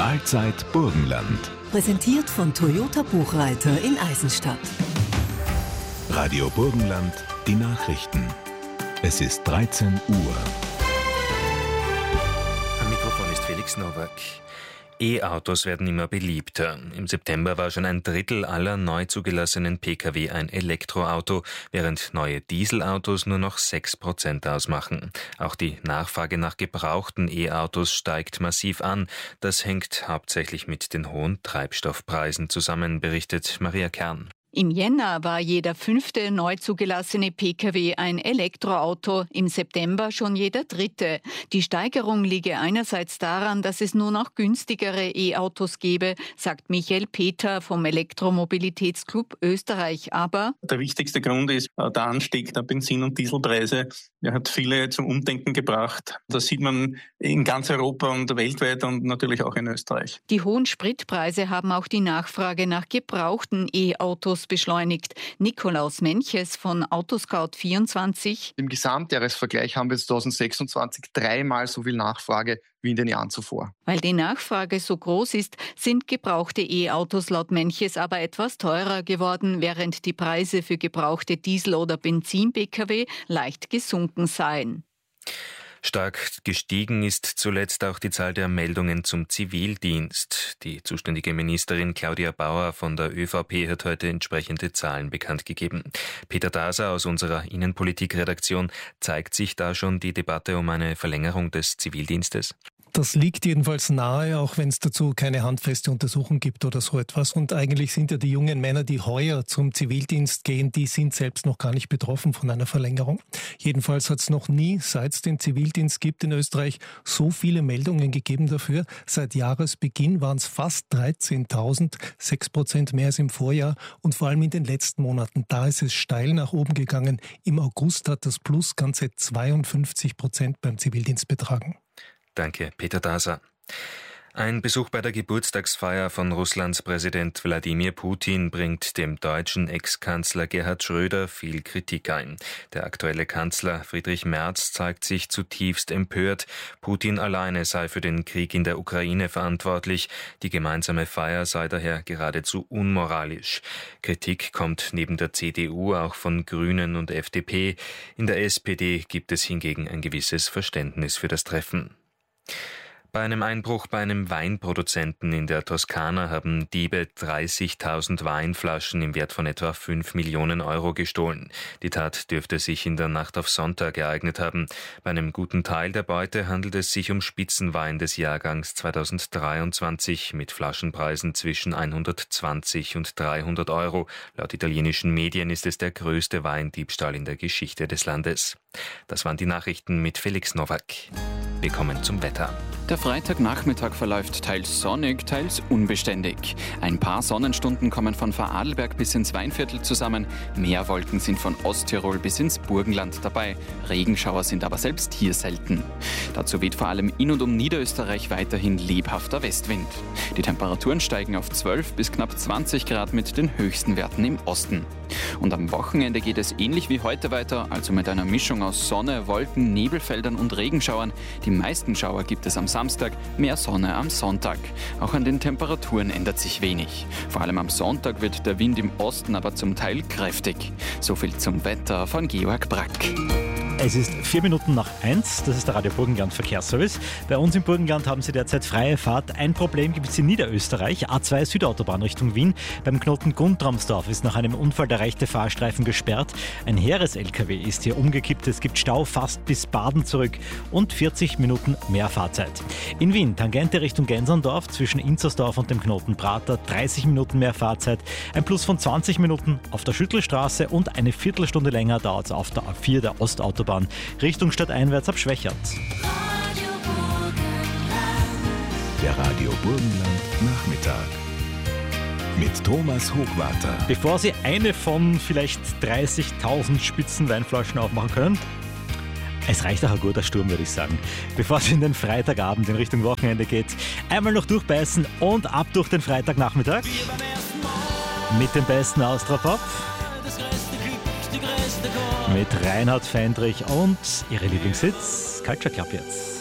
Mahlzeit Burgenland. Präsentiert von Toyota Buchreiter in Eisenstadt. Radio Burgenland, die Nachrichten. Es ist 13 Uhr. Am Mikrofon ist Felix Nowak. E-Autos werden immer beliebter. Im September war schon ein Drittel aller neu zugelassenen Pkw ein Elektroauto, während neue Dieselautos nur noch 6% ausmachen. Auch die Nachfrage nach gebrauchten E-Autos steigt massiv an. Das hängt hauptsächlich mit den hohen Treibstoffpreisen zusammen, berichtet Maria Kern. Im Jänner war jeder 5. neu zugelassene Pkw ein Elektroauto, im September schon jeder 3. Die Steigerung liege einerseits daran, dass es nur noch günstigere E-Autos gebe, sagt Michael Peter vom Elektromobilitätsclub Österreich. Aber der wichtigste Grund ist der Anstieg der Benzin- und Dieselpreise. Er hat viele zum Umdenken gebracht. Das sieht man in ganz Europa und weltweit und natürlich auch in Österreich. Die hohen Spritpreise haben auch die Nachfrage nach gebrauchten E-Autos beschleunigt. Nikolaus Menches von Autoscout24. Im Gesamtjahresvergleich haben wir 2026 dreimal so viel Nachfrage wie in den Jahren zuvor. Weil die Nachfrage so groß ist, sind gebrauchte E-Autos laut Menches aber etwas teurer geworden, während die Preise für gebrauchte Diesel- oder Benzin-Pkw leicht gesunken seien. Stark gestiegen ist zuletzt auch die Zahl der Meldungen zum Zivildienst. Die zuständige Ministerin Claudia Bauer von der ÖVP hat heute entsprechende Zahlen bekannt gegeben. Peter Daser aus unserer Innenpolitikredaktion: zeigt sich da schon die Debatte um eine Verlängerung des Zivildienstes? Das liegt jedenfalls nahe, auch wenn es dazu keine handfeste Untersuchung gibt oder so etwas. Und eigentlich sind ja die jungen Männer, die heuer zum Zivildienst gehen, die sind selbst noch gar nicht betroffen von einer Verlängerung. Jedenfalls hat es noch nie, seit es den Zivildienst gibt in Österreich, so viele Meldungen gegeben dafür. Seit Jahresbeginn waren es fast 13.000, 6% mehr als im Vorjahr. Und vor allem in den letzten Monaten, da ist es steil nach oben gegangen. Im August hat das Plus ganze 52% beim Zivildienst betragen. Danke, Peter Daser. Ein Besuch bei der Geburtstagsfeier von Russlands Präsident Wladimir Putin bringt dem deutschen Ex-Kanzler Gerhard Schröder viel Kritik ein. Der aktuelle Kanzler Friedrich Merz zeigt sich zutiefst empört. Putin alleine sei für den Krieg in der Ukraine verantwortlich. Die gemeinsame Feier sei daher geradezu unmoralisch. Kritik kommt neben der CDU auch von Grünen und FDP. In der SPD gibt es hingegen ein gewisses Verständnis für das Treffen. Bei einem Einbruch bei einem Weinproduzenten in der Toskana haben Diebe 30.000 Weinflaschen im Wert von etwa 5 Millionen Euro gestohlen. Die Tat dürfte sich in der Nacht auf Sonntag ereignet haben. Bei einem guten Teil der Beute handelt es sich um Spitzenwein des Jahrgangs 2023 mit Flaschenpreisen zwischen 120 und 300 Euro. Laut italienischen Medien ist es der größte Weindiebstahl in der Geschichte des Landes. Das waren die Nachrichten mit Felix Nowak. Wir kommen zum Wetter. Der Freitagnachmittag verläuft teils sonnig, teils unbeständig. Ein paar Sonnenstunden kommen von Vorarlberg bis ins Weinviertel zusammen. Mehr Wolken sind von Osttirol bis ins Burgenland dabei. Regenschauer sind aber selbst hier selten. Dazu weht vor allem in und um Niederösterreich weiterhin lebhafter Westwind. Die Temperaturen steigen auf 12 bis knapp 20 Grad mit den höchsten Werten im Osten. Und am Wochenende geht es ähnlich wie heute weiter, also mit einer Mischung aus Sonne, Wolken, Nebelfeldern und Regenschauern. Die meisten Schauer gibt es am Samstag, mehr Sonne am Sonntag. Auch an den Temperaturen ändert sich wenig. Vor allem am Sonntag wird der Wind im Osten aber zum Teil kräftig. So viel zum Wetter von Georg Brack. Es ist 1:04, das ist der Radio Burgenland Verkehrsservice. Bei uns im Burgenland haben Sie derzeit freie Fahrt. Ein Problem gibt es in Niederösterreich, A2 Südautobahn Richtung Wien. Beim Knoten Guntramsdorf ist nach einem Unfall der rechte Fahrstreifen gesperrt. Ein Heeres-LKW ist hier umgekippt, es gibt Stau fast bis Baden zurück und 40 Minuten mehr Fahrzeit. In Wien, Tangente Richtung Genserndorf, zwischen Inzersdorf und dem Knoten Prater, 30 Minuten mehr Fahrzeit. Ein Plus von 20 Minuten auf der Schüttelstraße und eine Viertelstunde länger dauert es auf der A4 der Ostautobahn. Richtung stadteinwärts ab Schwächert. Der Radio Burgenland Nachmittag mit Thomas Hochwarter. Bevor Sie eine von vielleicht 30.000 Spitzenweinflaschen aufmachen können, es reicht auch ein guter Sturm, würde ich sagen. Bevor es in den Freitagabend in Richtung Wochenende geht, einmal noch durchbeißen und ab durch den Freitagnachmittag mit dem besten Austropop. Mit Reinhard Fendrich und ihre Lieblingshits Culture Club jetzt.